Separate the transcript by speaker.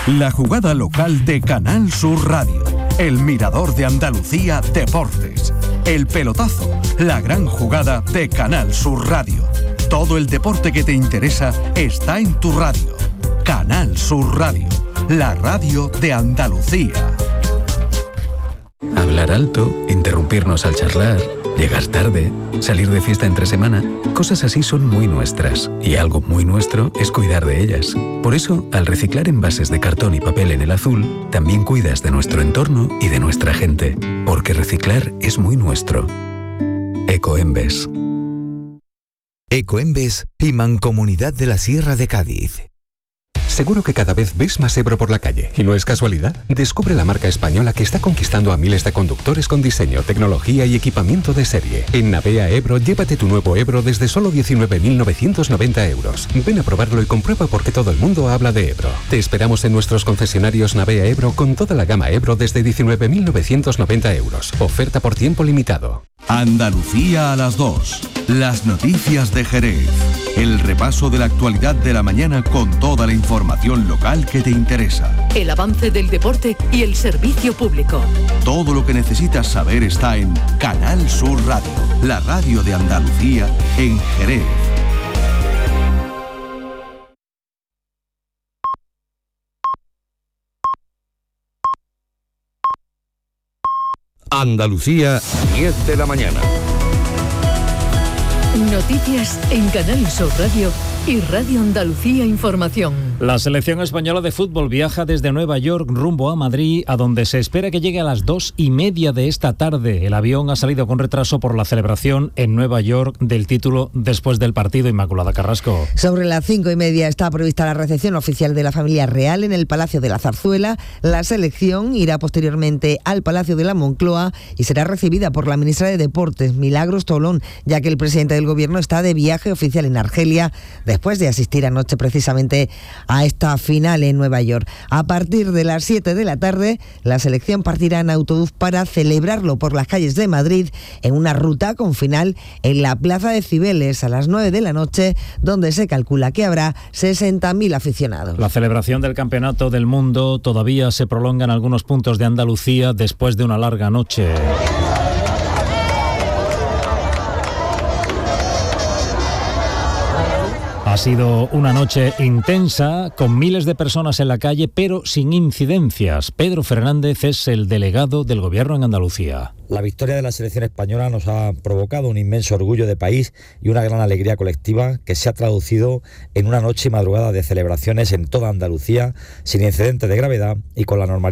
Speaker 1: La jugada local de Canal Sur Radio. El mirador de Andalucía Deportes. El pelotazo. La gran jugada de Canal Sur Radio. Todo el deporte que te interesa está en tu radio. Canal Sur Radio. La radio de Andalucía.
Speaker 2: Hablar alto, interrumpirnos al charlar, llegar tarde, salir de fiesta entre semana, cosas así son muy nuestras. Y algo muy nuestro es cuidar de ellas. Por eso, al reciclar envases de cartón y papel en el azul, también cuidas de nuestro entorno y de nuestra gente. Porque reciclar es muy nuestro. Ecoembes.
Speaker 3: Ecoembes y Mancomunidad de la Sierra de Cádiz.
Speaker 4: Seguro que cada vez ves más Ebro por la calle, y no es casualidad. Descubre la marca española que está conquistando a miles de conductores con diseño, tecnología y equipamiento de serie. En Navea Ebro, llévate tu nuevo Ebro desde solo 19.990 euros. Ven a probarlo y comprueba por qué todo el mundo habla de Ebro. Te esperamos en nuestros concesionarios Navea Ebro con toda la gama Ebro desde 19.990 euros. Oferta por tiempo limitado.
Speaker 1: Andalucía a las 2. Las noticias de Jerez. El repaso de la actualidad de la mañana con toda la información local que te interesa.
Speaker 5: El avance del deporte y el servicio público.
Speaker 1: Todo lo que necesitas saber está en Canal Sur Radio, la radio de Andalucía en Jerez.
Speaker 6: Andalucía, 10 de la mañana.
Speaker 5: Noticias en Canal Sur Radio y Radio Andalucía Información.
Speaker 7: La selección española de fútbol viaja desde Nueva York rumbo a Madrid, a donde se espera que llegue a las 2:30 de esta tarde. El avión ha salido con retraso por la celebración en Nueva York del título después del partido. Inmaculada Carrasco.
Speaker 8: Sobre las 5:30 está prevista la recepción oficial de la familia real en el Palacio de la Zarzuela. La selección irá posteriormente al Palacio de la Moncloa y será recibida por la ministra de Deportes, Milagros Tolón, ya que el presidente del Gobierno está de viaje oficial en Argelia, después de asistir anoche precisamente a esta final en Nueva York. A partir de las 7 de la tarde, la selección partirá en autobús para celebrarlo por las calles de Madrid en una ruta con final en la Plaza de Cibeles a las 9 de la noche, donde se calcula que habrá 60.000 aficionados.
Speaker 7: La celebración del Campeonato del Mundo todavía se prolonga en algunos puntos de Andalucía después de una larga noche. Ha sido una noche intensa, con miles de personas en la calle, pero sin incidencias. Pedro Fernández es el delegado del Gobierno en Andalucía.
Speaker 9: La victoria de la selección española nos ha provocado un inmenso orgullo de país y una gran alegría colectiva que se ha traducido en una noche y madrugada de celebraciones en toda Andalucía, sin incidentes de gravedad y con la normalidad